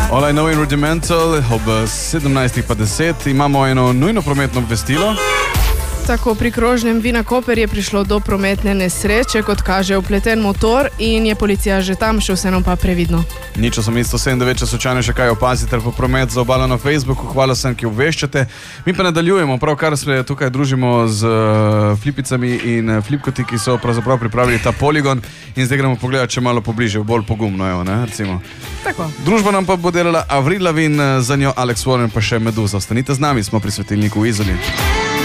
Olaj, novi Rudimental, ob 17:10 imamo eno nujno prometno obvestilo. Tako, pri krožnem Vina Koper je prišlo do prometne nesreče, kot kaže upleten motor in je policija že tam, še vseeno pa previdno. Nič 879, če slučajno še kaj opazite po promet za obalo na Facebooku, hvala vsem, ki obveščate. Mi pa nadaljujemo, pravkar se tukaj družimo z flipicami in flipkoti, ki so pravzaprav pripravili ta poligon in zdaj gremo pogledati, če malo pobliže, bolj pogumno, evo, ne, recimo. Tako. Družbo nam pa bo delala Avril Lavigne, za njo Alex Warren pa še Meduza. Ostanite z nami, smo pri svetilniku v Izoli.